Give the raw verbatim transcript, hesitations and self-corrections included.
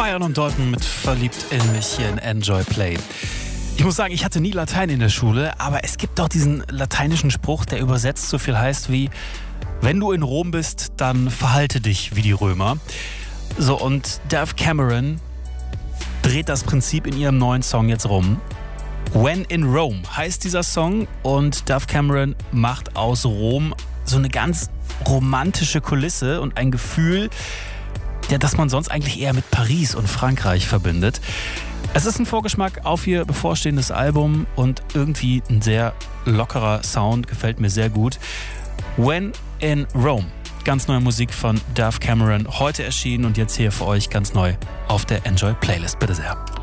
Feiern und Dalton mit Verliebt in mich hier in Enjoy Play. Ich muss sagen, ich hatte nie Latein in der Schule, aber es gibt doch diesen lateinischen Spruch, der übersetzt so viel heißt wie: Wenn du in Rom bist, dann verhalte dich wie die Römer. So, und Dove Cameron dreht das Prinzip in ihrem neuen Song jetzt rum. When in Rome heißt dieser Song und Dove Cameron macht aus Rom so eine ganz romantische Kulisse und ein Gefühl, ja, das man sonst eigentlich eher mit Paris und Frankreich verbindet. Es ist ein Vorgeschmack auf ihr bevorstehendes Album und irgendwie ein sehr lockerer Sound, gefällt mir sehr gut. When in Rome, ganz neue Musik von Dove Cameron, heute erschienen und jetzt hier für euch ganz neu auf der Enjoy Playlist. Bitte sehr.